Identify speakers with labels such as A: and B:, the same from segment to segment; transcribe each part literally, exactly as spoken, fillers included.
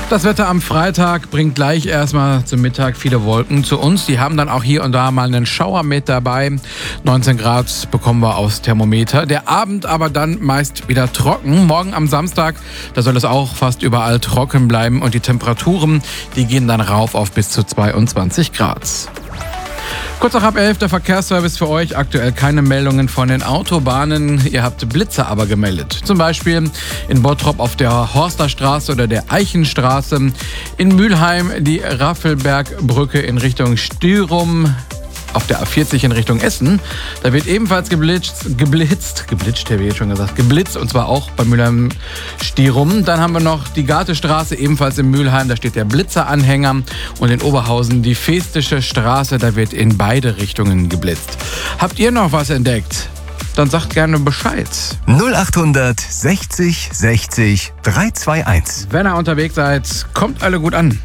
A: Das Wetter am Freitag bringt gleich erstmal zum Mittag viele Wolken zu uns. Die haben dann auch hier und da mal einen Schauer mit dabei. neunzehn Grad bekommen wir aufs Thermometer. Der Abend aber dann meist wieder trocken. Morgen am Samstag, da soll es auch fast überall trocken bleiben. Und die Temperaturen, die gehen dann rauf auf bis zu zweiundzwanzig Grad. Kurz nach halb elf der Verkehrsservice für euch. Aktuell keine Meldungen von den Autobahnen. Ihr habt Blitzer aber gemeldet. Zum Beispiel in Bottrop auf der Horsterstraße oder der Eichenstraße. In Mülheim die Raffelbergbrücke in Richtung Styrum. Auf der A vierzig in Richtung Essen. Da wird ebenfalls geblitzt, geblitzt, geblitzt, habe ich schon gesagt, geblitzt, und zwar auch bei Mülheim-Stirum. Dann haben wir noch die Gartestraße, ebenfalls in Mülheim, da steht der Blitzeranhänger. Und in Oberhausen die Festische Straße, da wird in beide Richtungen geblitzt. Habt ihr noch was entdeckt? Dann sagt gerne Bescheid.
B: null achthundert sechzig sechzig dreihunderteinundzwanzig.
A: Wenn ihr unterwegs seid, kommt alle gut an.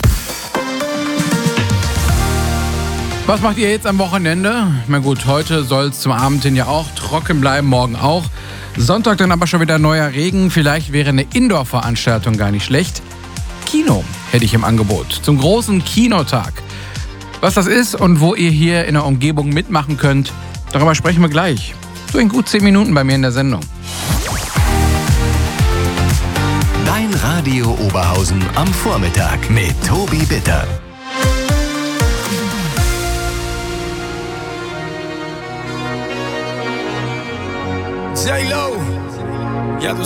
A: Was macht ihr jetzt am Wochenende? Na gut, heute soll es zum Abend hin ja auch trocken bleiben, morgen auch. Sonntag dann aber schon wieder neuer Regen. Vielleicht wäre eine Indoor-Veranstaltung gar nicht schlecht. Kino hätte ich im Angebot. Zum großen Kinotag. Was das ist und wo ihr hier in der Umgebung mitmachen könnt, darüber sprechen wir gleich. So in gut zehn Minuten bei mir in der Sendung.
B: Dein Radio Oberhausen am Vormittag mit Tobi Bitter.
C: J-Lo.